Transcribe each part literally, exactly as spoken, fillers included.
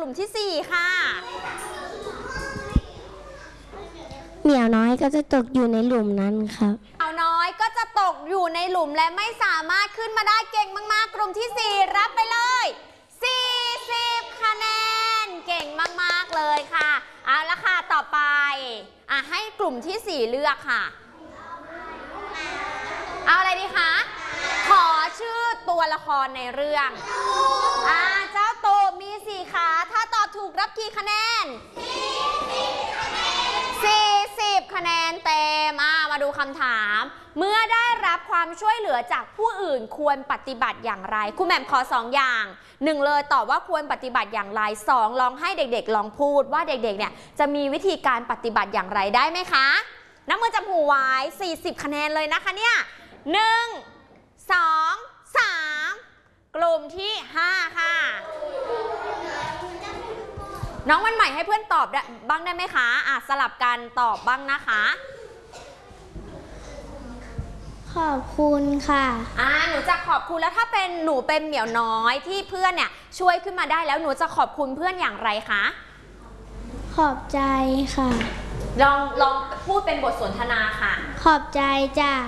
ลุ่มที่สี่ค่ะเหมียวน้อยก็จะตกอยู่ในหลุมนั้นครับเหมียวน้อยก็จะตกอยู่ในหลุมและไม่สามารถขึ้นมาได้เก่งมากๆกลุ่มที่สี่รับไปเลยสี่สิบคะแนนเก่งมากๆเลยค่ะเอาละค่ะต่อไปอ่ะให้กลุ่มที่สี่เลือกค่ะเอาอะไรดีคะขอชื่อตัวละครในเรื่องอ่าเจ้าตูบมีสี่ขาถ้าตอบถูกรับกี่คะแนนสี่สิบคะแนนเต็มอ่ามาดูคำถามเมื่อได้รับความช่วยเหลือจากผู้อื่นควรปฏิบัติอย่างไรครูแหม่มขอสองอย่างหนึ่งเลยตอบว่าควรปฏิบัติอย่างไรสองลองให้เด็กๆลองพูดว่าเด็กๆเนี่ยจะมีวิธีการปฏิบัติอย่างไรได้ไหมคะนับมือจับหูไว้สี่สิบคะแนนเลยนะคะเนี่ยหนึ่งสองสามกลุ่มที่ห้าค่ะน้องวันใหม่ให้เพื่อนตอบบ้างได้ไหมคะอ่ะสลับกันตอบบ้างนะคะขอบคุณค่ะอ่าหนูจะขอบคุณแล้วถ้าเป็นหนูเป็นเหมียวน้อยที่เพื่อนเนี่ยช่วยขึ้นมาได้แล้วหนูจะขอบคุณเพื่อนอย่างไรคะขอบใจค่ะลองลองพูดเป็นบทสนทนาค่ะขอบใจจ้ะ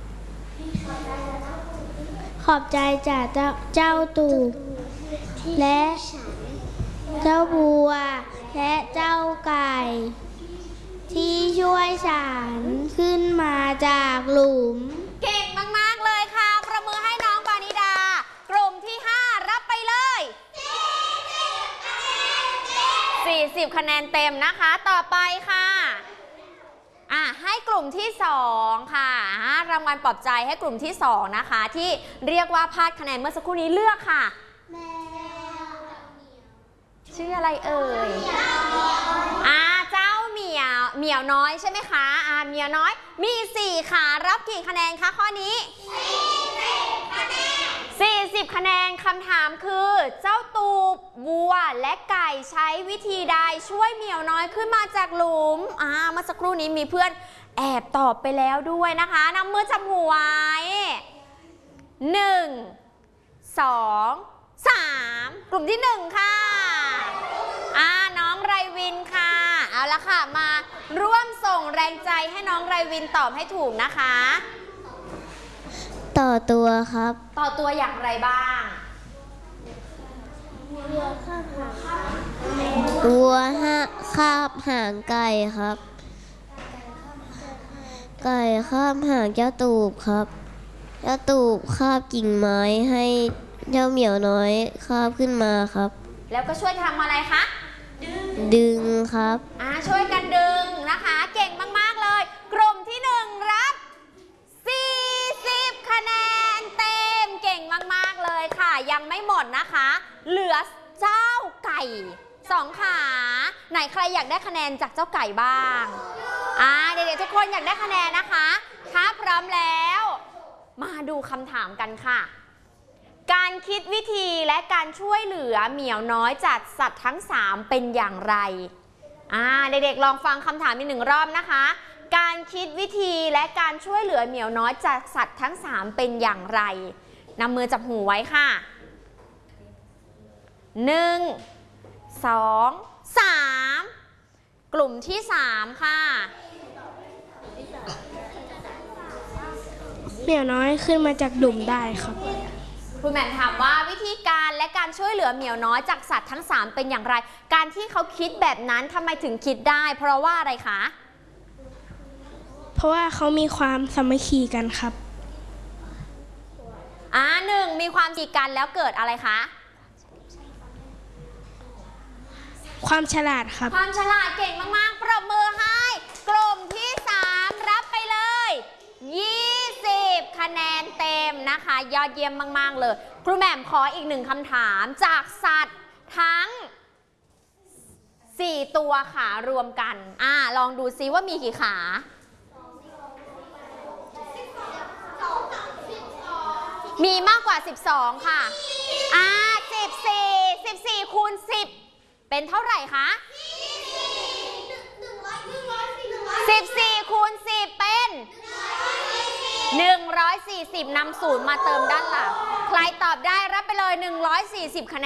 ขอบใจจ้ะเจ้าเจ้าตูบและเจ้าบัวและเจ้าไก่ที่ช่วยฉันขึ้นมาจากหลุมเก่งมากๆเลยค่ะประมือให้น้องปานิดากลุ่มที่ห้ารับไปเลยสี่สิบคะแนนเต็มนะคะต่อไปค่ะอ่ะให้กลุ่มที่สองค่ะรางวัลปลอบใจให้กลุ่มที่สองนะคะที่เรียกว่าพลาดคะแนนเมื่อสักครู่นี้เลือกค่ะชื่ออะไรเอ่ยอ่าเจ้าเหมียวเหมียวน้อยใช่ไหมคะอ่าเหมียวน้อยมีสี่ขารับกี่คะแนนคะข้อนี้สี่สิบคะแนนคำถามคือเจ้าตูบวัวและไก่ใช้วิธีใดช่วยเหมียวน้อยขึ้นมาจากหลุมอ่าเมื่อสักครู่นี้มีเพื่อนแอบตอบไปแล้วด้วยนะคะนำมือจับหัวไว้หนึ่งสองสามกลุ่มที่หนึ่งค่ะอ่าน้องไรวินค่ะเอาละค่ะมาร่วมส่งแรงใจให้น้องไรวินตอบให้ถูกนะคะต่อตัวครับต่อตัวอย่างไรบ้างวัวห้าคาบหางไก่ครับไก่คาบหางเจ้าตูบครับเจ้าตูบคาบกิ่งไม้ให้เจ้าเหมียวน้อยคาบขึ้นมาครับแล้วก็ช่วยทำอะไรคะดึงครับอ่าช่วยกันดึงนะคะเก่งมากๆเลยกลุ่มที่หนึ่งรับสี่สิบคะแนนเต็มเก่งมากๆเลยค่ะยังไม่หมดนะคะเหลือเจ้าไก่สองขาไหนใครอยากได้คะแนนจากเจ้าไก่บ้างอ่าเด็กๆทุกคนอยากได้คะแนนนะคะถ้าพร้อมแล้วมาดูคำถามกันค่ะการคิดวิธีและการช่วยเหลือเหมียวน้อยจากสัตว์ทั้งสามเป็นอย่างไรอ่าเด็กๆลองฟังคำถามอีกหนึ่งรอบนะคะการคิดวิธีและการช่วยเหลือเหมียวน้อยจากสัตว์ทั้งสามเป็นอย่างไรนำมือจับหูไว้ค่ะหนึ่งสองสามกลุ่มที่สามค่ะเหมียวน้อยขึ้นมาจากหลุมได้ครับคุณแหม่มถามว่าวิธีการและการช่วยเหลือเหมียวน้อยจากสัตว์ทั้งสามเป็นอย่างไรการที่เขาคิดแบบนั้นทำไมถึงคิดได้เพราะว่าอะไรคะเพราะว่าเขามีความสามัคคีกันครับอ่าหนึ่งมีความสามัคคีกันแล้วเกิดอะไรคะความฉลาดครับความฉลาดเก่งมากๆปรบมือให้กลุ่มที่สามรับไปเลยยี่สิบคะแนนเต็มนะคะยอดเยี่ยมมากๆเลยครูแหม่มขออีกหนึ่งคำถามจากสัตว์ทั้งสี่ตัวขารวมกันอ่าลองดูซิว่ามีกี่ขามีมากกว่าสิบสองค่ะอ่าสิบสี่ สิบสี่คูณสิบเป็นเท่าไหร่คะสิบสี่คูณสิบเป็นหนึ่งร้อยสี่สิบนำศูนย์มาเติมด้านหลังใครตอบได้รับไปเลยหนึ่งร้อยสี่สิบคะแนน